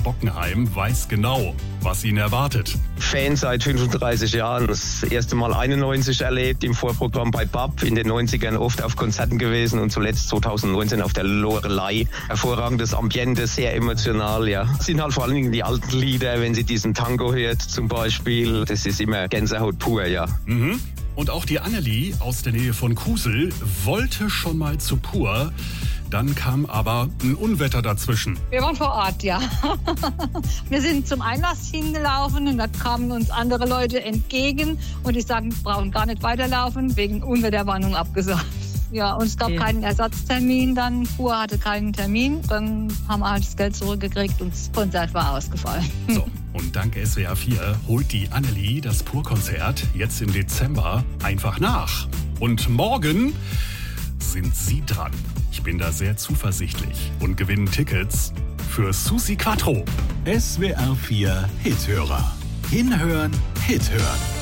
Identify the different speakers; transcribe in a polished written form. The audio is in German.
Speaker 1: Bockenheim weiß genau, was ihn erwartet.
Speaker 2: Fan seit 35 Jahren. Das erste Mal 91 erlebt, im Vorprogramm bei BAP, in den 90ern oft auf Konzerten gewesen und zuletzt 2019 auf der Loreley. Hervorragendes Ambiente, sehr emotional, ja. Es sind halt vor allen Dingen die alten Lieder, wenn sie diesen Tango hört zum Beispiel. Das ist immer Gänsehaut pur, ja.
Speaker 1: Mhm. Und auch die Annelie aus der Nähe von Kusel wollte schon mal zu Pur. Dann kam aber ein Unwetter dazwischen.
Speaker 3: Wir waren vor Ort, ja. Wir sind zum Einlass hingelaufen und da kamen uns andere Leute entgegen und die sagten, wir brauchen gar nicht weiterlaufen, wegen Unwetterwarnung abgesagt. Ja, und es gab keinen Ersatztermin dann. Pur hatte keinen Termin. Dann haben wir halt das Geld zurückgekriegt und das Konzert war ausgefallen.
Speaker 1: So, und dank SWR 4 holt die Annelie das Pur-Konzert jetzt im Dezember einfach nach. Und morgen sind Sie dran. Ich bin da sehr zuversichtlich und gewinne Tickets für Susi Quattro.
Speaker 4: SWR 4 Hithörer. Hinhören, Hithören.